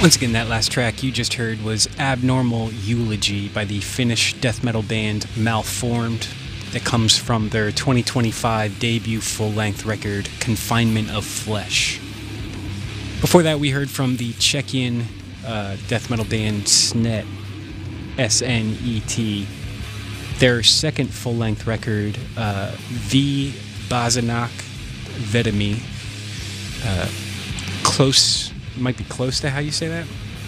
Once again, that last track you just heard was Abnormal Eulogy by the Finnish death metal band Malformed. That comes from their 2025 debut full-length record, Confinement of Flesh. Before that, we heard from the Czechian death metal band Snet, S-N-E-T. Their second full-length record, V Bazanak Vedami. Might be close to how you say that.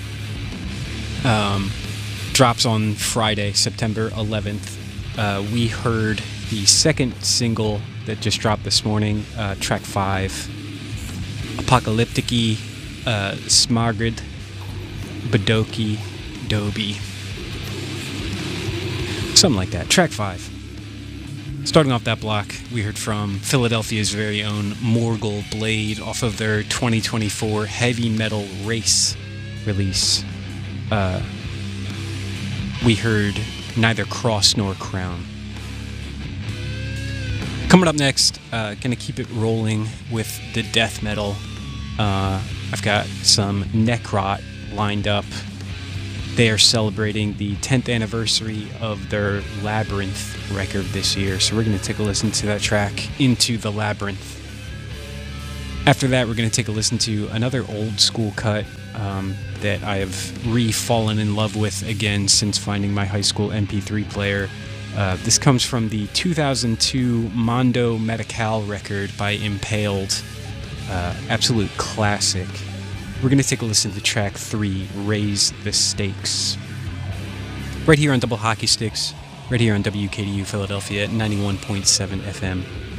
Drops on Friday, September 11th. We heard the second single that just dropped this morning, track 5, Apocalyptiki Smargrid Badoki Dobi. Something like that. Track 5. Starting off that block, we heard from Philadelphia's very own Morgul Blade off of their 2024 Heavy Metal Race release. We heard Neither Cross Nor Crown. Coming up next, gonna keep it rolling with the death metal. I've got some Necrot lined up. They are celebrating the 10th anniversary of their Labyrinth record this year, so we're going to take a listen to that track, Into the Labyrinth. After that, we're going to take a listen to another old school cut that I have re-fallen in love with again since finding my high school MP3 player. This comes from the 2002 Mondo Medical record by Impaled. Absolute classic. We're going to take a listen to track 3, Raise the Stakes. Right here on Double Hockey Sticks, right here on WKDU Philadelphia at 91.7 FM.